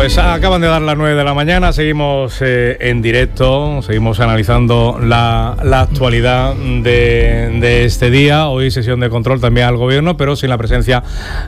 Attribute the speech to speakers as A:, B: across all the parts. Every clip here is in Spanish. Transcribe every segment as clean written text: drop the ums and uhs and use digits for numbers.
A: Pues acaban de dar las 9 de la mañana, seguimos en directo, seguimos analizando la actualidad de este día. Hoy sesión de control también al gobierno, pero sin la presencia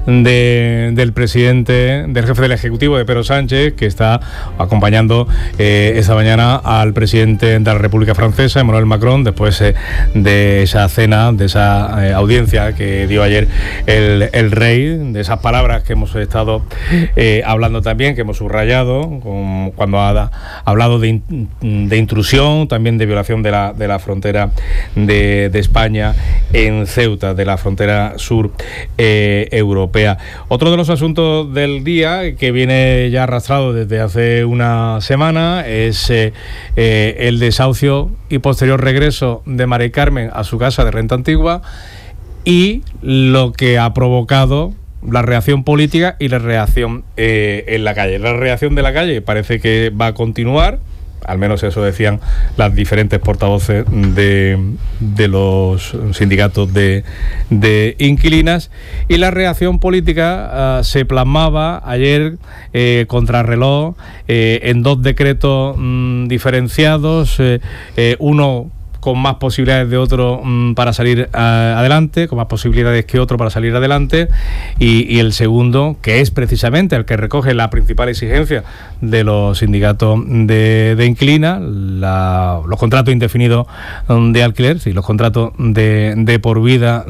A: del presidente, del jefe del Ejecutivo, de Pedro Sánchez, que está acompañando esta mañana al presidente de la República Francesa, Emmanuel Macron, después de esa cena, de esa audiencia que dio ayer el rey, de esas palabras que hemos estado hablando también, que hemos subrayado cuando ha hablado de intrusión, también de violación de la frontera de España en Ceuta, de la frontera sur europea. Otro de los asuntos del día, que viene ya arrastrado desde hace una semana, es el desahucio y posterior regreso de Mari Carmen a su casa de Renta Antigua, y lo que ha provocado la reacción política y la reacción en la calle. La reacción de la calle parece que va a continuar, al menos eso decían las diferentes portavoces de los sindicatos de inquilinas, y la reacción política se plasmaba ayer contrarreloj en dos decretos diferenciados, uno con más posibilidades de otro para salir adelante, con más posibilidades que otro para salir adelante, y el segundo, que es precisamente el que recoge la principal exigencia de los sindicatos de inquilinas, los contratos indefinidos de alquiler, sí, los contratos de por vida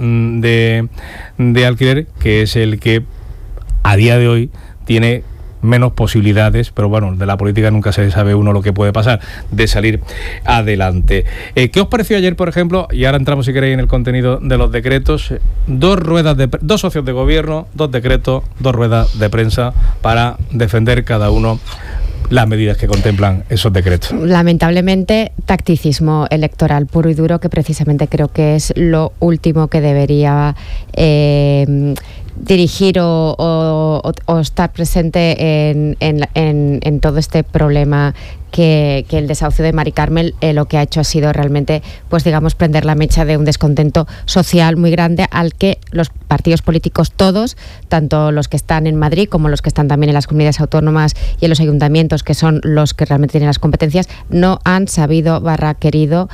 A: de alquiler, que es el que a día de hoy tiene menos posibilidades, pero bueno, de la política nunca se sabe uno lo que puede pasar, de salir adelante. ¿Qué os pareció ayer, por ejemplo? Y ahora entramos, si queréis, en el contenido de los decretos. Dos socios de gobierno, dos decretos, dos ruedas de prensa para defender cada uno las medidas que contemplan esos decretos. Lamentablemente, tacticismo electoral puro y duro, que precisamente creo que es lo último que debería dirigir o estar presente en todo este problema que el desahucio de Mari Carmen lo que ha hecho ha sido realmente, pues digamos, prender la mecha de un descontento social muy grande al que los partidos políticos todos, tanto los que están en Madrid como los que están también en las comunidades autónomas y en los ayuntamientos, que son los que realmente tienen las competencias, no han sabido querido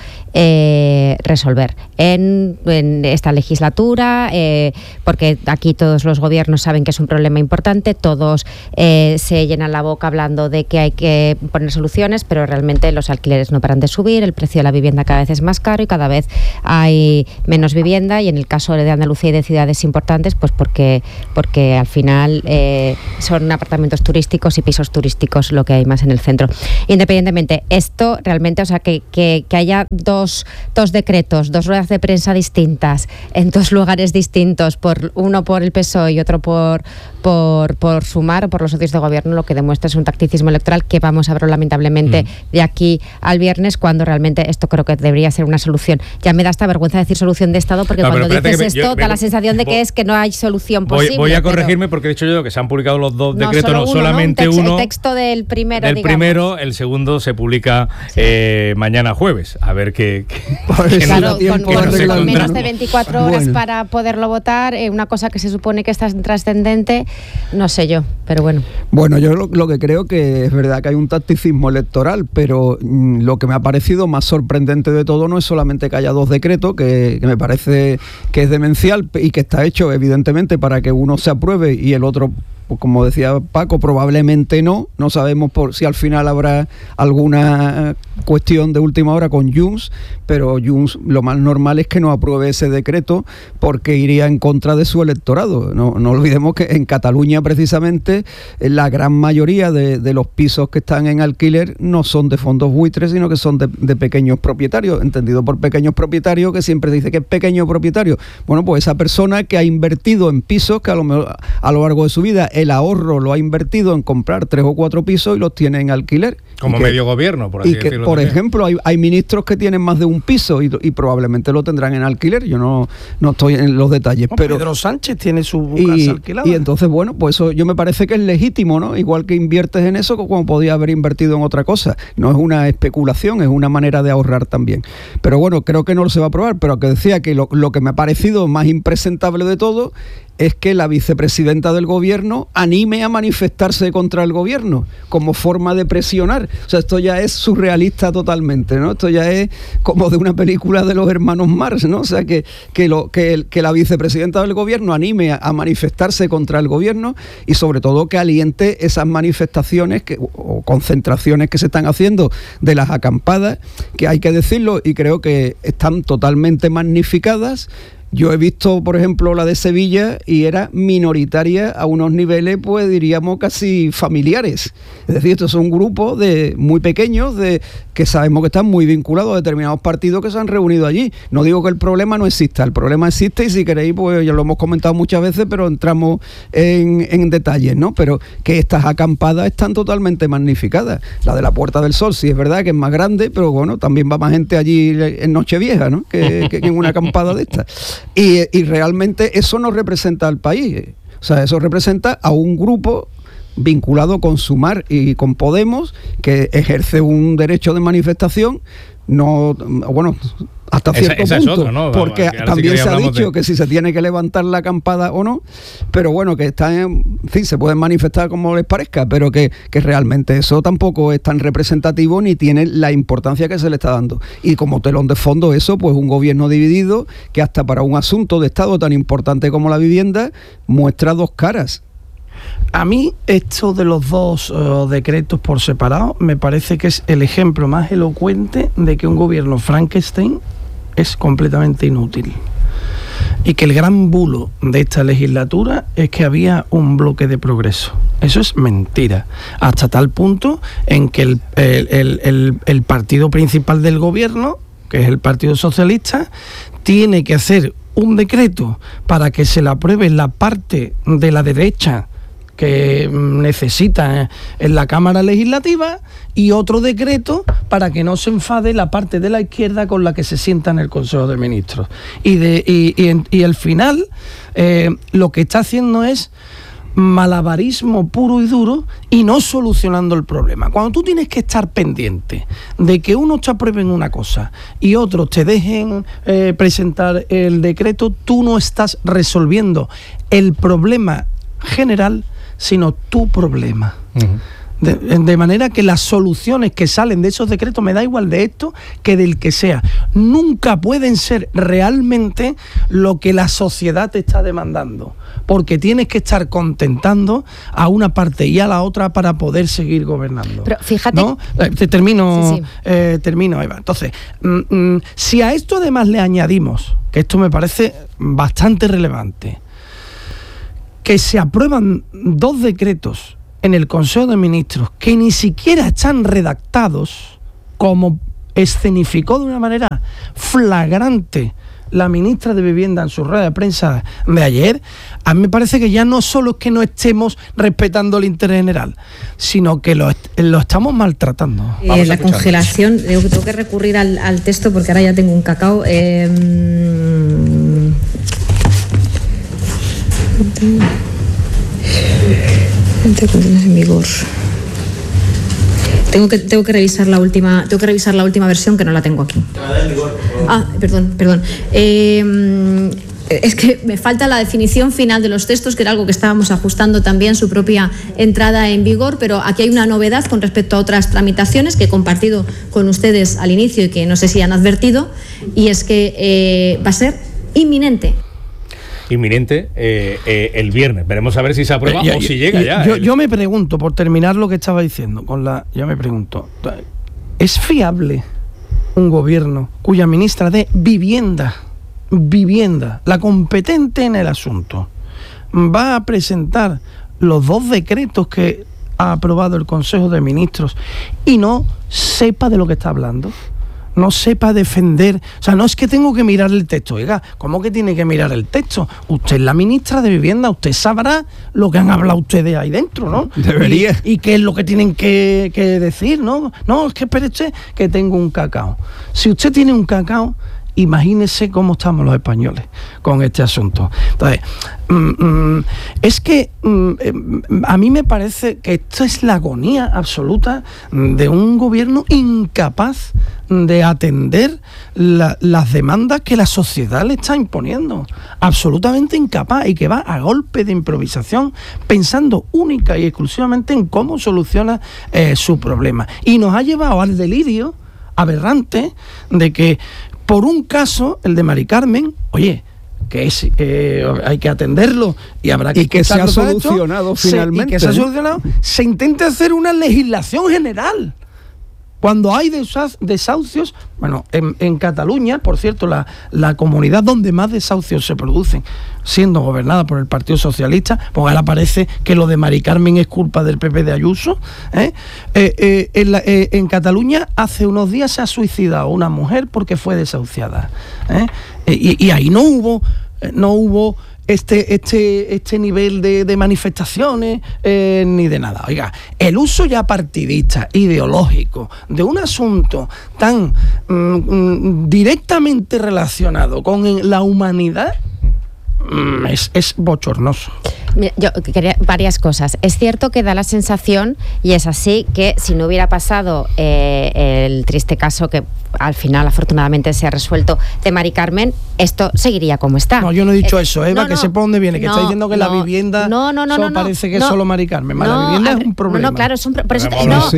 A: resolver en esta legislatura, porque aquí todos los gobiernos saben que es un problema importante, todos se llenan la boca hablando de que hay que poner soluciones, pero realmente los alquileres no paran de subir, el precio de la vivienda cada vez es más caro y cada vez hay menos vivienda, y en el caso de Andalucía y de ciudades importantes, pues porque al final son apartamentos turísticos y pisos turísticos lo que hay más en el centro. Independientemente, esto realmente, o sea, que haya dos decretos, dos ruedas de prensa distintas, en dos lugares distintos, uno por el PSOE y otro por Sumar o por los socios de gobierno, lo que demuestra es un tacticismo electoral que vamos a ver lamentablemente de aquí al viernes, cuando realmente esto creo que debería ser una solución. Ya me da esta vergüenza decir solución de Estado, porque cuando dices esto da la sensación de que no hay solución posible. Voy a corregirme, porque he dicho yo que se han publicado los dos decretos, solamente uno. El texto del primero, el segundo se publica mañana jueves. A ver qué claro, con menos de 24 horas para poderlo votar, una cosa que se supone que está trascendente, no sé yo, pero bueno. Bueno, yo lo que creo que es verdad que hay un tacticismo electoral, pero lo que me ha parecido más sorprendente de todo no es solamente que haya dos decretos, que me parece que es demencial y que está hecho evidentemente para que uno se apruebe y el otro, pues como decía Paco, probablemente no sabemos si al final habrá alguna cuestión de última hora con Junts, pero Junts lo más normal es que no apruebe ese decreto porque iría en contra de su electorado. No olvidemos que en Cataluña precisamente la gran mayoría de los pisos que están en alquiler no son de fondos buitres, sino que son de pequeños propietarios, entendido por pequeños propietarios, que siempre dice que es pequeño propietario. Bueno, pues esa persona que ha invertido en pisos, que a lo largo de su vida el ahorro lo ha invertido en comprar 3 o 4 pisos y los tiene en alquiler,
B: Como medio gobierno, por así decirlo.
C: Y que, por ejemplo, hay ministros que tienen más de un piso y probablemente lo tendrán en alquiler. Yo no estoy en los detalles. Pero
D: Pedro Sánchez tiene su casa alquilada.
C: Y entonces, bueno, pues eso yo me parece que es legítimo, ¿no? Igual que inviertes en eso, como podía haber invertido en otra cosa. No es una especulación, es una manera de ahorrar también. Pero bueno, creo que no se va a aprobar. Pero que decía que lo que me ha parecido más impresentable de todo es que la vicepresidenta del gobierno anime a manifestarse contra el gobierno como forma de presionar. O sea, esto ya es surrealista totalmente, ¿no? Esto ya es como de una película de los hermanos Marx, ¿no? O sea, que la vicepresidenta del gobierno anime a manifestarse contra el gobierno y sobre todo que aliente esas manifestaciones o concentraciones que se están haciendo de las acampadas, que hay que decirlo y creo que están totalmente magnificadas. Yo he visto, por ejemplo, la de Sevilla y era minoritaria a unos niveles, pues diríamos casi familiares. Es decir, estos son grupos muy pequeños que sabemos que están muy vinculados a determinados partidos que se han reunido allí. No digo que el problema no exista, el problema existe y si queréis, pues ya lo hemos comentado muchas veces, pero entramos en detalles, ¿no? Pero que estas acampadas están totalmente magnificadas. La de la Puerta del Sol sí es verdad que es más grande, pero bueno, también va más gente allí en Nochevieja, ¿no? que en una acampada de estas. Y realmente eso no representa al país. O sea, eso representa a un grupo vinculado con Sumar y con Podemos, que ejerce un derecho de manifestación, hasta cierto punto, es otro, ¿no? Porque también se ha dicho que si se tiene que levantar la acampada o no, pero bueno, que se pueden manifestar como les parezca, pero que realmente eso tampoco es tan representativo ni tiene la importancia que se le está dando. Y como telón de fondo eso, pues un gobierno dividido que hasta para un asunto de Estado tan importante como la vivienda muestra dos caras.
D: A mí esto de los dos decretos por separado me parece que es el ejemplo más elocuente de que un gobierno Frankenstein es completamente inútil y que el gran bulo de esta legislatura es que había un bloque de progreso. Eso es mentira, hasta tal punto en que el partido principal del gobierno, que es el Partido Socialista, tiene que hacer un decreto para que se le apruebe la parte de la derecha que necesita en la Cámara Legislativa y otro decreto para que no se enfade la parte de la izquierda con la que se sienta en el Consejo de Ministros. Y al final lo que está haciendo es malabarismo puro y duro y no solucionando el problema. Cuando tú tienes que estar pendiente de que unos te aprueben una cosa y otros te dejen presentar el decreto, tú no estás resolviendo el problema general, sino tu problema. De manera que las soluciones que salen de esos decretos, me da igual de esto que del que sea, nunca pueden ser realmente lo que la sociedad te está demandando, porque tienes que estar contentando a una parte y a la otra para poder seguir gobernando.
A: Pero fíjate,
D: ¿no? Termino, Eva. Entonces, si a esto además le añadimos, que esto me parece bastante relevante, que se aprueban dos decretos en el Consejo de Ministros que ni siquiera están redactados, como escenificó de una manera flagrante la ministra de Vivienda en su rueda de prensa de ayer, a mí me parece que ya no solo es que no estemos respetando el interés general, sino que lo estamos maltratando.
E: La congelación, tengo que recurrir al texto porque ahora ya tengo un cacao. En vigor. Tengo que revisar la última versión, que no la tengo aquí. Perdón. Es que me falta la definición final de los textos, que era algo que estábamos ajustando también su propia entrada en vigor, pero aquí hay una novedad con respecto a otras tramitaciones que he compartido con ustedes al inicio y que no sé si han advertido, y es que va a ser inminente
B: el viernes. Veremos a ver si se aprueba o si llega ya.
D: Yo me pregunto, por terminar lo que estaba diciendo, yo me pregunto, ¿es fiable un gobierno cuya ministra de Vivienda, la competente en el asunto, va a presentar los dos decretos que ha aprobado el Consejo de Ministros y no sepa de lo que está hablando? no sepa defender, o sea, no es que tengo que mirar el texto, oiga, ¿cómo que tiene que mirar el texto? Usted es la ministra de Vivienda, usted sabrá lo que han hablado ustedes ahí dentro, ¿no?
C: Debería.
D: Y qué es lo que tienen que decir, ¿no? No, es que espere usted que tengo un cacao. Si usted tiene un cacao, imagínese cómo estamos los españoles con este asunto. Entonces, es que a mí me parece que esto es la agonía absoluta de un gobierno incapaz de atender las demandas que la sociedad le está imponiendo. Absolutamente incapaz, y que va a golpe de improvisación, pensando única y exclusivamente en cómo soluciona su problema. Y nos ha llevado al delirio aberrante de que por un caso, el de Mari Carmen, oye, que es, hay que atenderlo y habrá que...
C: Y que se ha solucionado finalmente.
D: Y que se ha solucionado, se intenta hacer una legislación general. Cuando hay desahucios, bueno, en Cataluña, por cierto, la comunidad donde más desahucios se producen, siendo gobernada por el Partido Socialista, pues ahora parece que lo de Mari Carmen es culpa del PP de Ayuso. En Cataluña hace unos días se ha suicidado una mujer porque fue desahuciada. Y ahí no hubo este nivel de manifestaciones ni de nada. Oiga, el uso ya partidista, ideológico, de un asunto tan directamente relacionado con la humanidad es bochornoso.
A: Yo quería varias cosas. Es cierto que da la sensación, y es así, que si no hubiera pasado el triste caso que al final afortunadamente se ha resuelto de Mari Carmen, esto seguiría como está.
D: No, yo no he dicho eso, Eva, que sepa dónde viene, que está diciendo que la vivienda parece que es solo Mari Carmen. La vivienda es un problema.
A: No, claro, es un problema.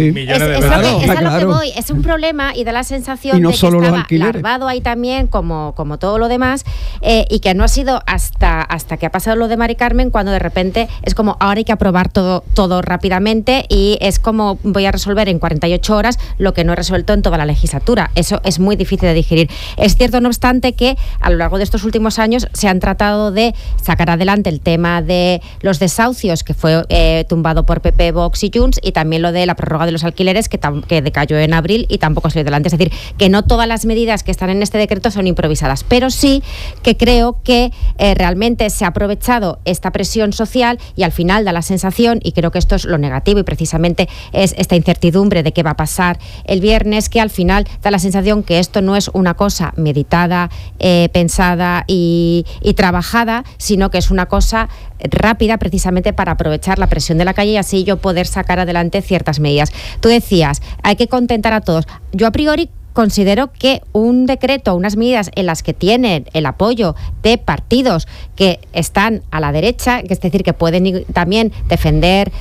A: Es un problema, y da la sensación de que estaba larvado ahí también, como todo lo demás, y que no ha sido hasta que ha pasado lo de Mari Carmen cuando de repente es como ahora hay que aprobar todo rápidamente, y es como voy a resolver en 48 horas lo que no he resuelto en toda la legislatura. Eso es muy difícil de digerir. Es cierto, no obstante, que a lo largo de estos últimos años se han tratado de sacar adelante el tema de los desahucios, que fue tumbado por PP, Vox y Junts, y también lo de la prórroga de los alquileres, que decayó en abril y tampoco salió adelante. Es decir, que no todas las medidas que están en este decreto son improvisadas, pero sí que creo que realmente se ha aprovechado esta presión social, y al final da la sensación, y creo que esto es lo negativo y precisamente es esta incertidumbre de qué va a pasar el viernes, que al final da la sensación que esto no es una cosa meditada, pensada y trabajada, sino que es una cosa rápida precisamente para aprovechar la presión de la calle y así yo poder sacar adelante ciertas medidas. Tú decías, hay que contentar a todos. Yo a priori considero que un decreto, unas medidas en las que tienen el apoyo de partidos que están a la derecha, que es decir, que pueden también defender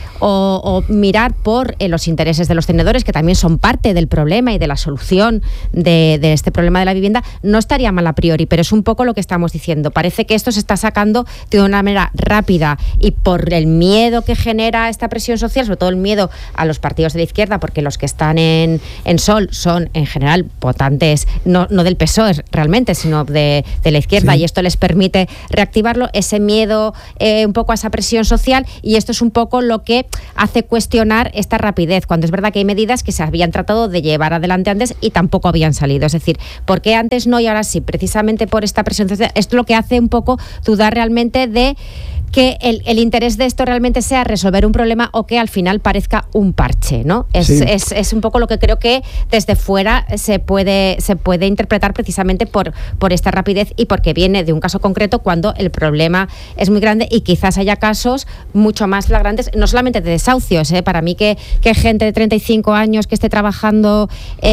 A: o mirar por los intereses de los tenedores, que también son parte del problema y de la solución de este problema de la vivienda, no estaría mal a priori, pero es un poco lo que estamos diciendo. Parece que esto se está sacando de una manera rápida, y por el miedo que genera esta presión social, sobre todo el miedo a los partidos de la izquierda, porque los que están en Sol son en general votantes no del PSOE realmente, sino de la izquierda, sí. Y esto les permite reactivarlo, ese miedo un poco a esa presión social, y esto es un poco lo que hace cuestionar esta rapidez, cuando es verdad que hay medidas que se habían tratado de llevar adelante antes y tampoco habían salido. Es decir, ¿por qué antes no y ahora sí? Precisamente por esta presión social. Esto es lo que hace un poco dudar realmente de que el interés de esto realmente sea resolver un problema o que al final parezca un parche, ¿no? Es un poco lo que creo que desde fuera se puede interpretar precisamente por esta rapidez y porque viene de un caso concreto cuando el problema es muy grande y quizás haya casos mucho más flagrantes, no solamente de desahucios, para mí que gente de 35 años que esté trabajando,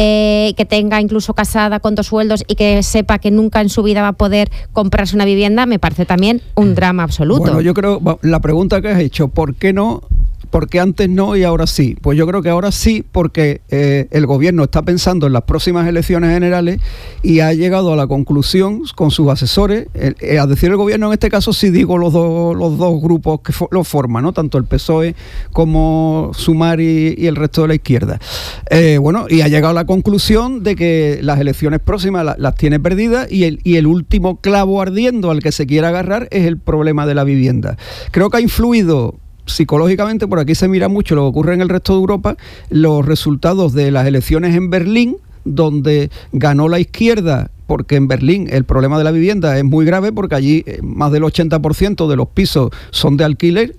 A: que tenga incluso casada con 2 sueldos y que sepa que nunca en su vida va a poder comprarse una vivienda, me parece también un drama absoluto.
C: Bueno, yo creo, la pregunta que has hecho, ¿por qué no? ¿Por qué antes no y ahora sí? Pues yo creo que ahora sí, porque el gobierno está pensando en las próximas elecciones generales y ha llegado a la conclusión con sus asesores, a decir el gobierno en este caso, sí digo los dos grupos que lo forman, ¿no? Tanto el PSOE como Sumar y el resto de la izquierda. Y ha llegado a la conclusión de que las elecciones próximas las tiene perdidas y el último clavo ardiendo al que se quiere agarrar es el problema de la vivienda. Creo que ha influido psicológicamente, por aquí se mira mucho lo que ocurre en el resto de Europa, los resultados de las elecciones en Berlín, donde ganó la izquierda, porque en Berlín el problema de la vivienda es muy grave, porque allí más del 80% de los pisos son de alquiler.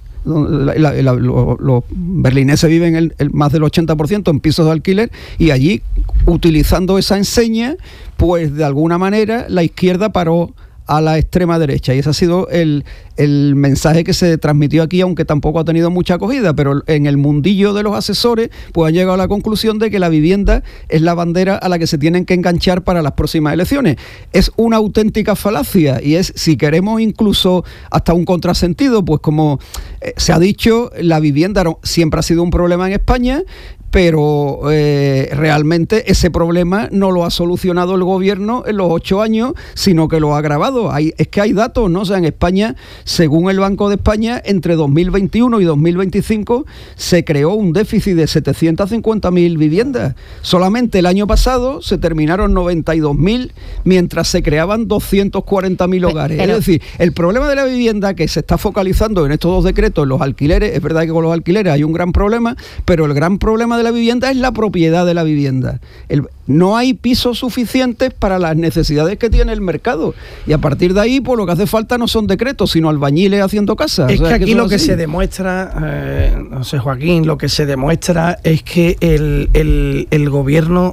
C: Los berlineses viven más del 80% en pisos de alquiler, y allí, utilizando esa enseña, pues de alguna manera la izquierda paró a la extrema derecha, y ese ha sido el mensaje que se transmitió aquí, aunque tampoco ha tenido mucha acogida, pero en el mundillo de los asesores pues han llegado a la conclusión de que la vivienda es la bandera a la que se tienen que enganchar para las próximas elecciones. Es una auténtica falacia, y es, si queremos, incluso hasta un contrasentido, pues como se ha dicho, la vivienda siempre ha sido un problema en España, pero realmente ese problema no lo ha solucionado el gobierno en los 8 años, sino que lo ha agravado. Es que hay datos, ¿no? O sea, en España, según el Banco de España, entre 2021 y 2025 se creó un déficit de 750.000 viviendas. Solamente el año pasado se terminaron 92.000, mientras se creaban 240.000 hogares. Es decir, el problema de la vivienda, que se está focalizando en estos dos decretos, en los alquileres, es verdad que con los alquileres hay un gran problema, pero el gran problema de la vivienda es la propiedad de la vivienda. No hay pisos suficientes para las necesidades que tiene el mercado, y a partir de ahí, pues lo que hace falta no son decretos, sino albañiles haciendo casas.
D: Es que aquí lo que se demuestra, no sé, Joaquín, lo que se demuestra es que el gobierno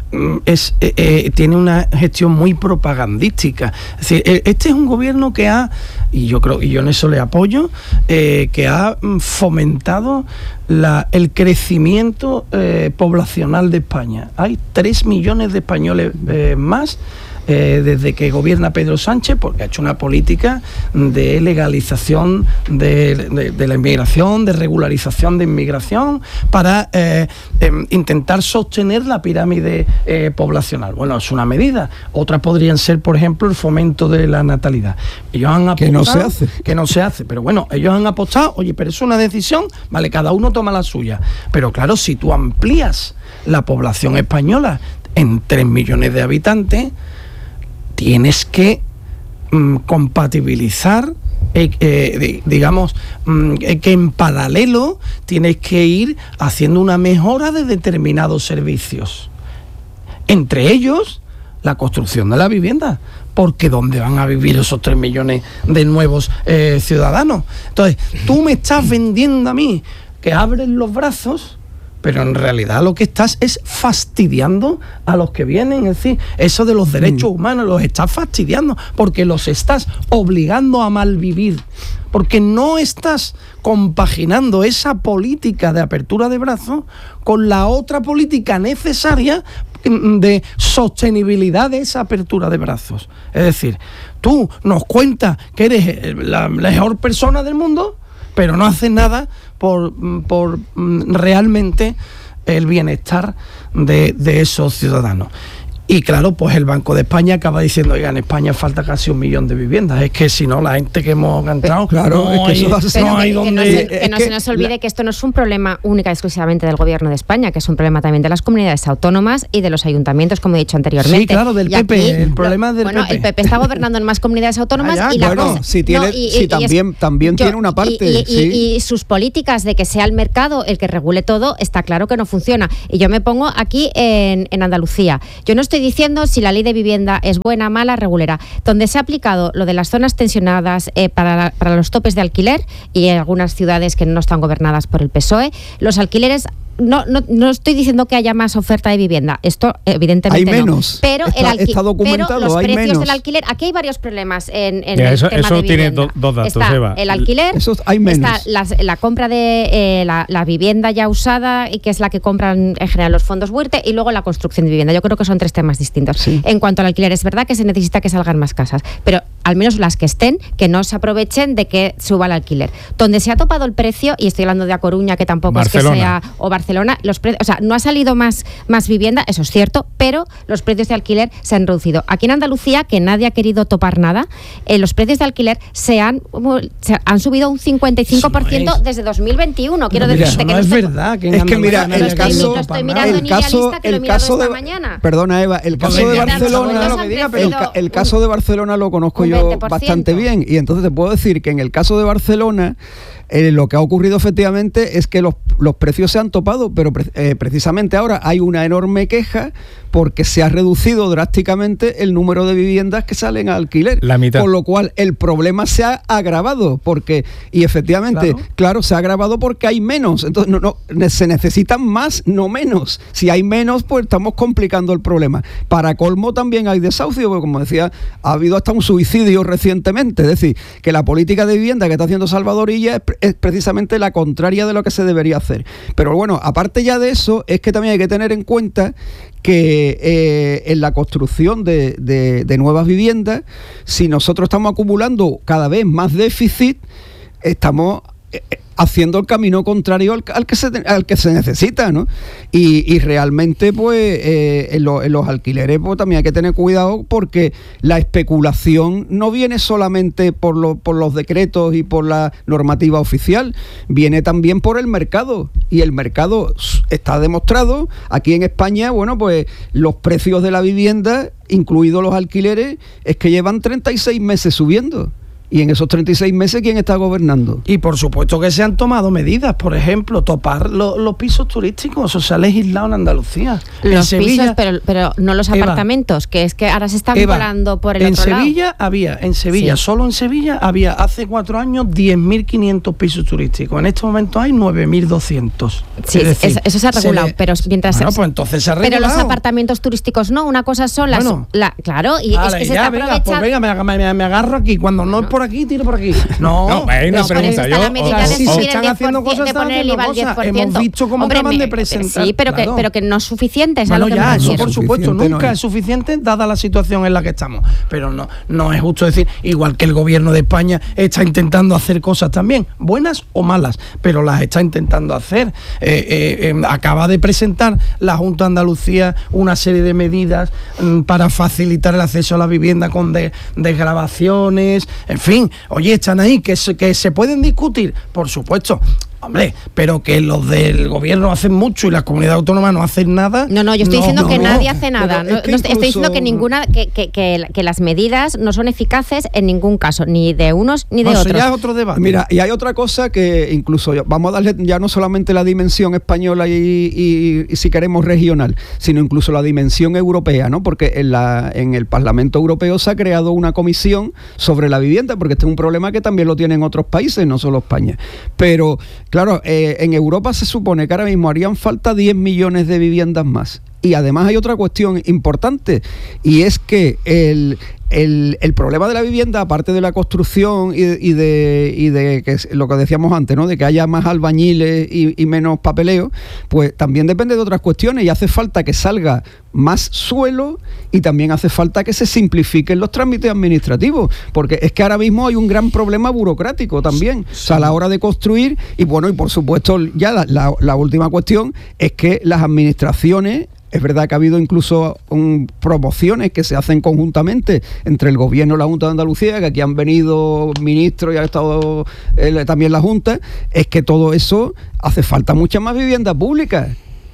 D: tiene una gestión muy propagandística. Es decir, este es un gobierno que ha, y yo en eso le apoyo, que ha fomentado el crecimiento poblacional de España. Hay 3 millones de españoles más desde que gobierna Pedro Sánchez, porque ha hecho una política de legalización de la inmigración, de regularización de inmigración, para intentar sostener la pirámide poblacional. Bueno, es una medida. Otras podrían ser, por ejemplo, el fomento de la natalidad. Ellos han apostado, que no se hace, pero bueno, ellos han apostado, oye, pero es una decisión, vale, cada uno toma la suya. Pero claro, si tú amplías la población española en 3 millones de habitantes, tienes que compatibilizar, digamos, que en paralelo tienes que ir haciendo una mejora de determinados servicios. Entre ellos, la construcción de la vivienda. Porque ¿dónde van a vivir esos 3 millones de nuevos ciudadanos? Entonces, tú me estás vendiendo a mí que abres los brazos, pero en realidad lo que estás es fastidiando a los que vienen. Es decir, eso de los derechos humanos los estás fastidiando, porque los estás obligando a malvivir, porque no estás compaginando esa política de apertura de brazos con la otra política necesaria de sostenibilidad de esa apertura de brazos. Es decir, tú nos cuentas que eres la mejor persona del mundo, pero no haces nada por realmente el bienestar de esos ciudadanos. Y claro, pues el Banco de España acaba diciendo, oiga, en España falta casi 1 millón de viviendas. Es que si no, la gente que hemos entrado,
C: claro,
D: no hay donde...
A: Que no se nos olvide que esto no es un problema única y exclusivamente del Gobierno de España, que es un problema también de las comunidades autónomas y de los ayuntamientos, como he dicho anteriormente.
D: Sí, claro, del PP, aquí, el problema es del PP.
A: Bueno, el PP está gobernando en más comunidades autónomas y la
C: bueno,
A: cosa...
C: si tiene, también tiene una parte.
A: Y sus políticas de que sea el mercado el que regule todo, está claro que no funciona. Y yo me pongo aquí en Andalucía. Yo no estoy diciendo si la ley de vivienda es buena, mala, regulera. Donde se ha aplicado lo de las zonas tensionadas para los topes de alquiler, y en algunas ciudades que no están gobernadas por el PSOE, los alquileres... No estoy diciendo que haya más oferta de vivienda, esto evidentemente
C: hay menos,
A: no. Pero
C: está documentado,
A: pero los
C: hay
A: precios
C: menos.
A: del alquiler, aquí hay varios problemas en
B: mira,
A: el tema
B: eso
A: de
B: tiene
A: vivienda.
B: dos datos,
A: está
B: Eva.
A: El alquiler,
C: hay menos.
A: está la compra de la vivienda ya usada, y que es la que compran en general los fondos Huerte, y luego la construcción de vivienda. Yo creo que son 3 temas distintos. Sí. En cuanto al alquiler, es verdad que se necesita que salgan más casas, pero al menos las que estén, que no se aprovechen de que suba el alquiler. Donde se ha topado el precio, y estoy hablando de A Coruña, que tampoco Barcelona. Es que sea, o Barcelona, los precios, o sea, no ha salido más vivienda, eso es cierto, pero los precios de alquiler se han reducido. Aquí en Andalucía, que nadie ha querido topar nada, los precios de alquiler se han subido un 55% desde 2021. Quiero decirte que
D: no es verdad. Que
C: es que mira, el caso de
A: mañana.
C: Perdona, Eva, el caso de Barcelona, el caso de Barcelona lo conozco yo bastante bien, y entonces te puedo decir que en el caso de Barcelona lo que ha ocurrido efectivamente es que los precios se han topado, pero precisamente ahora hay una enorme queja porque se ha reducido drásticamente el número de viviendas que salen a alquiler.
B: La mitad.
C: Con lo cual el problema se ha agravado y efectivamente, claro, se ha agravado porque hay menos. Entonces se necesitan más, no menos. Si hay menos, pues estamos complicando el problema. Para colmo también hay desahucio, porque como decía, ha habido hasta un suicidio recientemente. Es decir, que la política de vivienda que está haciendo Salvador Illa es precisamente la contraria de lo que se debería hacer. Pero bueno, aparte ya de eso, es que también hay que tener en cuenta que en la construcción de nuevas viviendas, si nosotros estamos acumulando cada vez más déficit, estamos haciendo el camino contrario al que se necesita, ¿no? Y realmente, pues, en los alquileres, pues también hay que tener cuidado, porque la especulación no viene solamente por los decretos y por la normativa oficial, viene también por el mercado. Y el mercado está demostrado. Aquí en España, bueno, pues los precios de la vivienda, incluidos los alquileres, es que llevan 36 meses subiendo. Y en esos 36 meses, ¿quién está gobernando?
D: Y por supuesto que se han tomado medidas, por ejemplo, topar los pisos turísticos, eso se ha legislado en Andalucía.
A: Los
D: en Sevilla,
A: pisos, pero no los apartamentos, que es que ahora se están volando por el otro lado.
D: En Sevilla,
A: sí.
D: Solo en Sevilla había hace 4 años 10.500 pisos turísticos. En este momento hay 9.200.
A: Sí, decir, eso se ha regulado, pero mientras...
D: Bueno, pues entonces se ha regulado.
A: Pero los apartamentos turísticos no, una cosa son las... claro, y
D: vale,
A: es que se
D: ya,
A: está aprovechando...
D: Pues venga, me agarro aquí, cuando no es por aquí, tiro por aquí. No,
B: hay una pregunta.
D: Si se están haciendo cosas, están haciendo cosas. Hemos visto cómo acaban de presentar.
A: Sí, pero que no es suficiente.
D: Bueno, ya, eso por supuesto, nunca es suficiente dada la situación en la que estamos. Pero no es justo decir, igual que el gobierno de España está intentando hacer cosas también, buenas o malas, pero las está intentando hacer. Acaba de presentar la Junta de Andalucía una serie de medidas para facilitar el acceso a la vivienda con desgravaciones, en fin. Oye, están ahí, que se pueden discutir, por supuesto. Hombre, pero que los del gobierno hacen mucho y las comunidades autónomas no hacen nada.
A: No, yo estoy diciendo que nadie hace nada. Estoy diciendo que las medidas no son eficaces en ningún caso, ni de unos ni de otros.
D: Eso ya es otro debate.
C: Mira, y hay otra cosa que incluso vamos a darle ya no solamente la dimensión española y si queremos regional, sino incluso la dimensión europea, ¿no? Porque en el Parlamento Europeo se ha creado una comisión sobre la vivienda, porque este es un problema que también lo tienen otros países, no solo España. Pero claro, en Europa se supone que ahora mismo harían falta 10 millones de viviendas más. Y además hay otra cuestión importante, y es que el problema de la vivienda, aparte de la construcción y de que lo que decíamos antes, ¿no? De que haya más albañiles y menos papeleo, pues también depende de otras cuestiones, y hace falta que salga más suelo y también hace falta que se simplifiquen los trámites administrativos, porque es que ahora mismo hay un gran problema burocrático también, o sea, a la hora de construir. Y bueno, y por supuesto ya la última cuestión es que las administraciones, es verdad que ha habido incluso promociones que se hacen conjuntamente entre el gobierno y la Junta de Andalucía, que aquí han venido ministros y ha estado también la Junta, es que todo eso hace falta mucha más vivienda pública.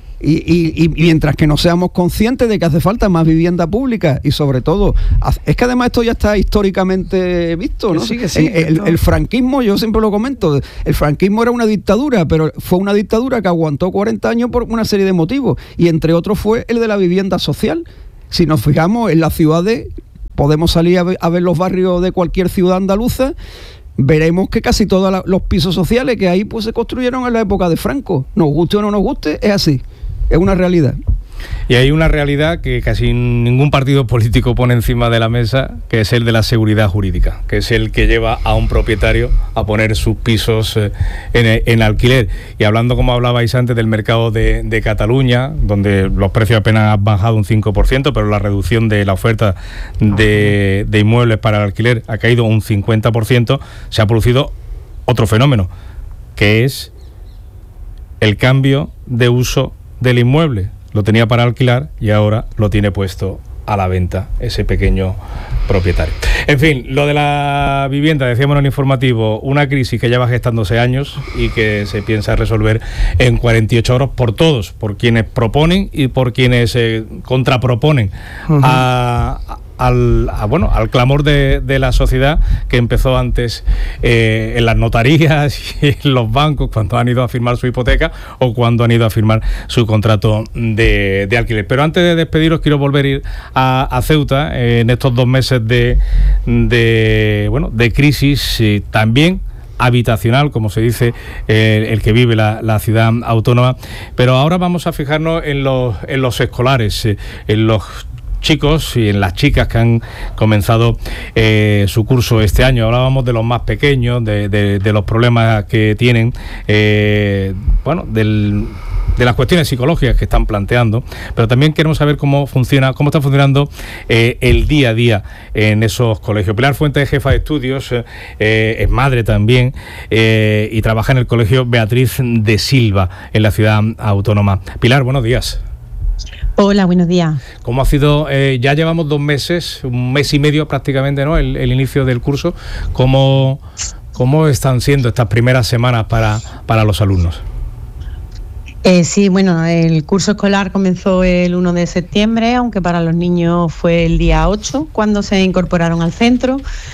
C: Y mientras que no seamos conscientes de que hace falta más vivienda pública, y sobre todo, es que además esto ya está históricamente visto, ¿no?
D: Sí,
C: el franquismo, yo siempre lo comento, el franquismo era una dictadura, pero fue una dictadura que aguantó 40 años por una serie de motivos, y entre otros fue el de la vivienda social. Si nos fijamos en las ciudades, podemos salir a ver los barrios de cualquier ciudad andaluza, veremos que casi todos los pisos sociales que hay pues se construyeron en la época de Franco. Nos guste o no nos guste, es así. Es una realidad.
B: Y hay una realidad que casi ningún partido político pone encima de la mesa, que es el de la seguridad jurídica, que es el que lleva a un propietario a poner sus pisos en alquiler. Y hablando, como hablabais antes, del mercado de Cataluña, donde los precios apenas han bajado un 5%, pero la reducción de la oferta de inmuebles para el alquiler ha caído un 50%, se ha producido otro fenómeno, que es el cambio de uso del inmueble. Lo tenía para alquilar y ahora lo tiene puesto a la venta ese pequeño propietario. En fin, lo de la vivienda, decíamos en el informativo, una crisis que lleva gestándose años y que se piensa resolver en 48 horas por todos, por quienes proponen y por quienes contraproponen a al clamor de la sociedad, que empezó antes en las notarías y en los bancos cuando han ido a firmar su hipoteca o cuando han ido a firmar su contrato de alquiler. Pero antes de despediros, quiero volver a ir a Ceuta en estos 2 meses de crisis, también habitacional, como se dice, el que vive la ciudad autónoma. Pero ahora vamos a fijarnos en los escolares, en los chicos y en las chicas que han comenzado su curso este año. Hablábamos de los más pequeños, de los problemas que tienen, de las cuestiones psicológicas que están planteando, pero también queremos saber cómo está funcionando el día a día en esos colegios. Pilar Fuentes es jefa de estudios, es madre también, y trabaja en el colegio Beatriz de Silva, en la ciudad autónoma. Pilar, buenos días.
F: Hola, buenos días.
B: ¿Cómo ha sido? Ya llevamos 2 meses, 1 mes y medio prácticamente, ¿no? El inicio del curso. ¿Cómo están siendo estas primeras semanas para los alumnos?
F: Sí, bueno, el curso escolar comenzó el 1 de septiembre, aunque para los niños fue el día 8 cuando se incorporaron al centro.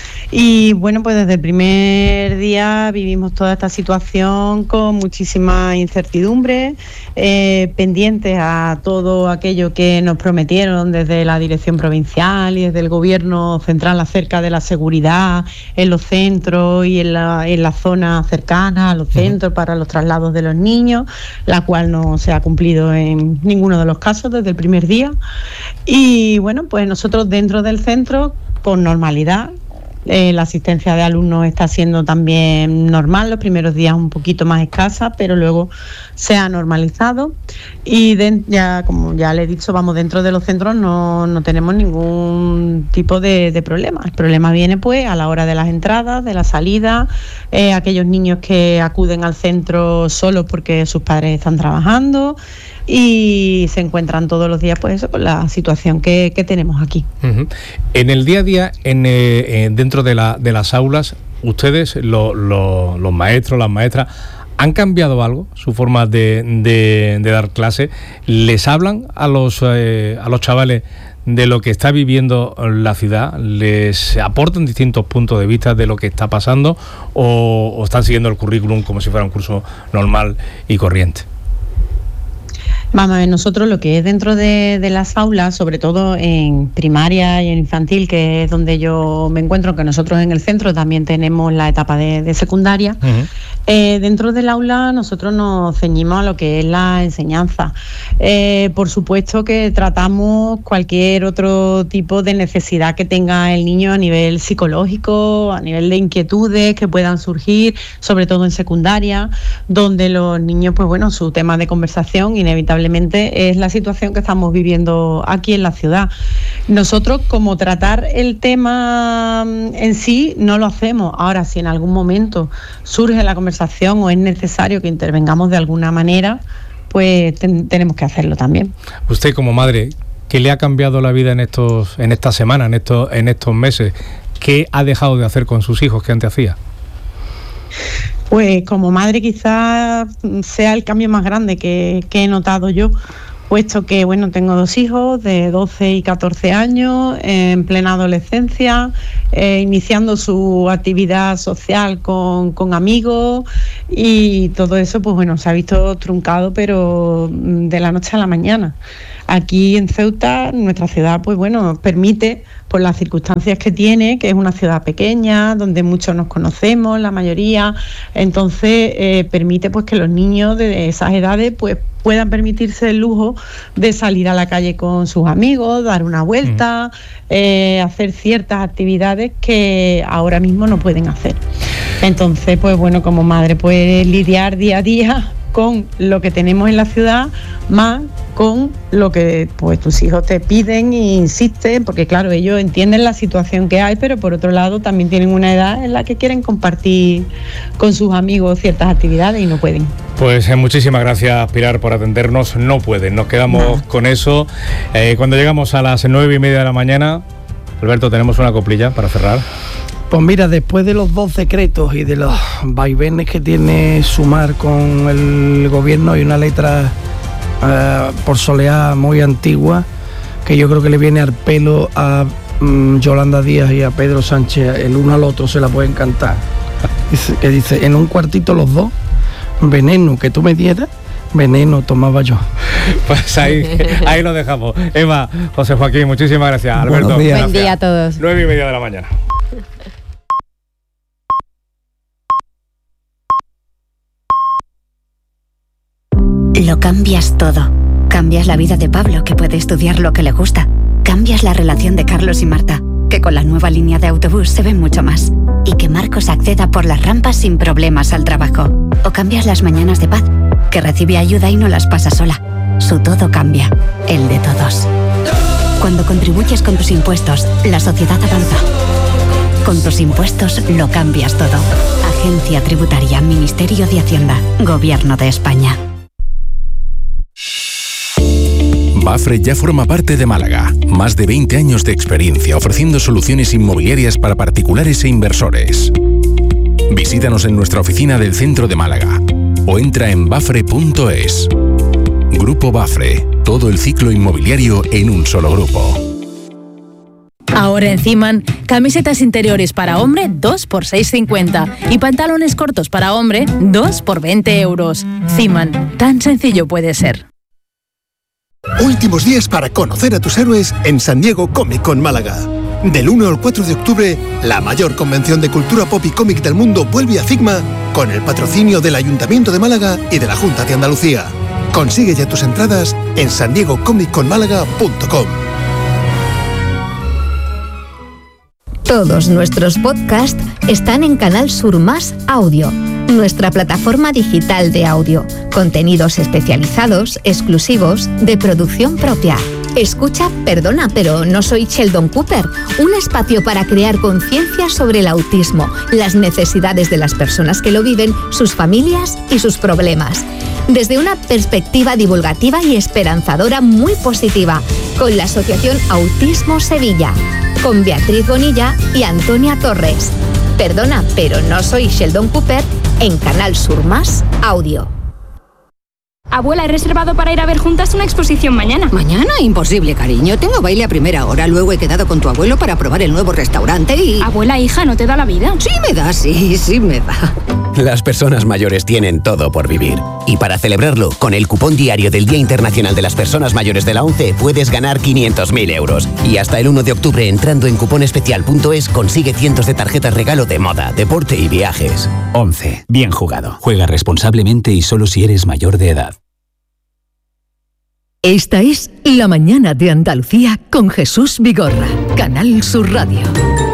F: Y bueno, pues desde el primer día vivimos toda esta situación con muchísima incertidumbre, pendientes a todo aquello que nos prometieron desde la dirección provincial y desde el gobierno central acerca de la seguridad en los centros y en la zona cercana a los centros para los traslados de los niños, la cual no se ha cumplido en ninguno de los casos desde el primer día. Y bueno, pues nosotros dentro del centro, con normalidad, la asistencia de alumnos está siendo también normal, los primeros días un poquito más escasa, pero luego se ha normalizado y como ya le he dicho, vamos, dentro de los centros no tenemos ningún tipo de problema. El problema viene pues a la hora de las entradas, de la salida, aquellos niños que acuden al centro solo porque sus padres están trabajando y se encuentran todos los días pues eso, con la situación que tenemos aquí. Uh-huh.
B: En el día a día, dentro de las aulas, ustedes, los maestros, las maestras, ¿han cambiado algo su forma de dar clase? ¿Les hablan a los chavales de lo que está viviendo la ciudad? ¿Les aportan distintos puntos de vista de lo que está pasando o están siguiendo el currículum como si fuera un curso normal y corriente?
F: Vamos a ver, nosotros lo que es dentro de las aulas, sobre todo en primaria y en infantil, que es donde yo me encuentro, que nosotros en el centro también tenemos la etapa de secundaria, dentro del aula nosotros nos ceñimos a lo que es la enseñanza. Por supuesto que tratamos cualquier otro tipo de necesidad que tenga el niño a nivel psicológico, a nivel de inquietudes que puedan surgir, sobre todo en secundaria, donde los niños, pues bueno, su tema de conversación inevitablemente es la situación que estamos viviendo aquí en la ciudad. Nosotros, como tratar el tema en sí, no lo hacemos. Ahora, si en algún momento surge la conversación o es necesario que intervengamos de alguna manera, pues tenemos que hacerlo también.
B: Usted, como madre, ¿qué le ha cambiado la vida en esta semana, en estos meses? ¿Qué ha dejado de hacer con sus hijos que antes hacía?
F: Pues como madre quizás sea el cambio más grande que he notado yo, puesto que bueno, tengo 2 hijos de 12 y 14 años, en plena adolescencia, iniciando su actividad social con amigos, y todo eso pues bueno, se ha visto truncado, pero de la noche a la mañana. Aquí en Ceuta, nuestra ciudad, pues bueno, permite, por las circunstancias que tiene, que es una ciudad pequeña, donde muchos nos conocemos, la mayoría, entonces permite pues que los niños de esas edades pues puedan permitirse el lujo de salir a la calle con sus amigos, dar una vuelta, hacer ciertas actividades que ahora mismo no pueden hacer. Entonces, pues bueno, como madre puedes lidiar día a día con lo que tenemos en la ciudad, más con lo que pues tus hijos te piden e insisten, porque claro, ellos entienden la situación que hay, pero por otro lado también tienen una edad en la que quieren compartir con sus amigos ciertas actividades y no pueden.
B: Pues muchísimas gracias, Pilar, por atendernos. No pueden, nos quedamos con eso. Cuando llegamos a las 9:30 de la mañana, Alberto, tenemos una coplilla para cerrar.
D: Pues mira, después de los 2 decretos y de los vaivenes que tiene Sumar con el gobierno, hay una letra por soleá muy antigua que yo creo que le viene al pelo a Yolanda Díaz y a Pedro Sánchez el uno al otro se la pueden cantar. Dice, en un cuartito los dos, veneno que tú me dieras, veneno tomaba yo.
B: Pues ahí lo dejamos. Eva, José Joaquín, muchísimas gracias. Alberto,
A: buen día a todos.
B: 9:30 de la mañana.
G: Lo cambias todo. Cambias la vida de Pablo, que puede estudiar lo que le gusta. Cambias la relación de Carlos y Marta, que con la nueva línea de autobús se ven mucho más. Y que Marcos acceda por las rampas sin problemas al trabajo. O cambias las mañanas de Paz, que recibe ayuda y no las pasa sola. Su todo cambia, el de todos. Cuando contribuyes con tus impuestos, la sociedad avanza. Con tus impuestos lo cambias todo. Agencia Tributaria, Ministerio de Hacienda, Gobierno de España.
H: Bafre ya forma parte de Málaga. Más de 20 años de experiencia ofreciendo soluciones inmobiliarias para particulares e inversores. Visítanos en nuestra oficina del centro de Málaga o entra en bafre.es. Grupo Bafre, todo el ciclo inmobiliario en un solo grupo.
I: Ahora en Ziman, camisetas interiores para hombre 2 por 6,50 y pantalones cortos para hombre 2 por 20 euros. Ziman, tan sencillo puede ser.
J: Últimos días para conocer a tus héroes en San Diego Comic Con Málaga. Del 1 al 4 de octubre, la mayor convención de cultura pop y cómic del mundo vuelve a Figma con el patrocinio del Ayuntamiento de Málaga y de la Junta de Andalucía. Consigue ya tus entradas en sandiegocomiccon.málaga.com.
K: Todos nuestros podcasts están en Canal Sur Más Audio, nuestra plataforma digital de audio. Contenidos especializados, exclusivos, de producción propia. Escucha Perdona, pero no soy Sheldon Cooper, un espacio para crear conciencia sobre el autismo, las necesidades de las personas que lo viven, sus familias y sus problemas. Desde una perspectiva divulgativa y esperanzadora muy positiva, con la Asociación Autismo Sevilla, con Beatriz Bonilla y Antonia Torres. Perdona, pero no soy Sheldon Cooper, en Canal Sur Más Audio.
L: Abuela, he reservado para ir a ver juntas una exposición mañana.
M: ¿Mañana? Imposible, cariño. Tengo baile a primera hora. Luego he quedado con tu abuelo para probar el nuevo restaurante y...
L: Abuela, hija, ¿no te da la vida?
M: Sí me da, sí me da.
N: Las personas mayores tienen todo por vivir. Y para celebrarlo, con el cupón diario del Día Internacional de las Personas Mayores de la ONCE puedes ganar 500.000 euros. Y hasta el 1 de octubre, entrando en cuponespecial.es, consigue cientos de tarjetas regalo de moda, deporte y viajes.
O: ONCE. Bien jugado. Juega responsablemente y solo si eres mayor de edad.
P: Esta es La Mañana de Andalucía con Jesús Vigorra, Canal Sur Radio.